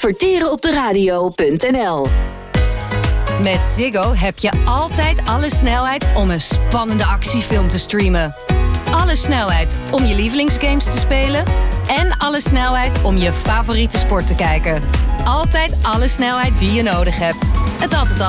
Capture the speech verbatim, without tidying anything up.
Adverteren op de radio punt n l. Met Ziggo heb je altijd alle snelheid om een spannende actiefilm te streamen. Alle snelheid om je lievelingsgames te spelen. En alle snelheid om je favoriete sport te kijken. Altijd alle snelheid die je nodig hebt. Het altijd